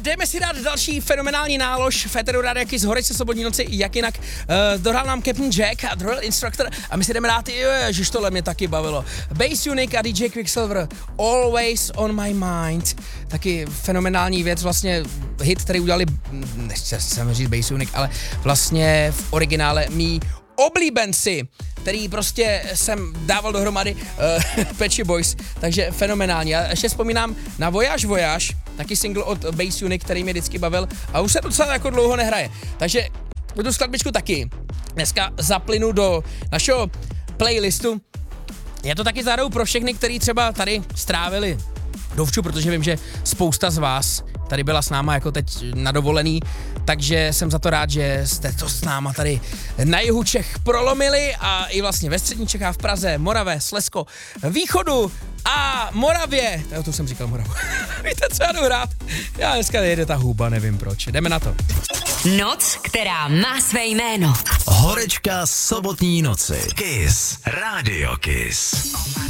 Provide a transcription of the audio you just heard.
jdeme si dát další fenomenální nálož Féteru Rádia Kiss, Horečce sobotní noci, jak jinak. Dohrál nám Captain Jack a Drill Instructor a my si jdeme dát, ježiš, tohle mě taky bavilo. Bass Unique a DJ Quicksilver, Always on my mind. Taky fenomenální věc, vlastně hit, který udělali, nechci říct Bass Unique, ale vlastně v originále mý oblíbenci, který prostě jsem dával dohromady Patchy Boys, takže fenomenální. Já ještě vzpomínám na Voyage Voyage, taky single od Bass Unique, který mě vždycky bavil a už se docela jako dlouho nehraje. Takže tu skladbičku taky dneska zaplynu do našeho playlistu. Je to taky zároveň pro všechny, kteří třeba tady strávili dovču, protože vím, že spousta z vás tady byla s náma jako teď na dovolený, takže jsem za to rád, že jste to s náma tady na jihu Čech prolomili a i vlastně ve střední Čechách, v Praze, Moravě, Slezsko, Východu a Moravě. To jsem říkal Moravu. Víte, co já jdu hrát? Já dneska nejde ta huba, nevím proč. Jdeme na to. Noc, která má své jméno. Horečka sobotní noci. Kiss. Radio Kiss.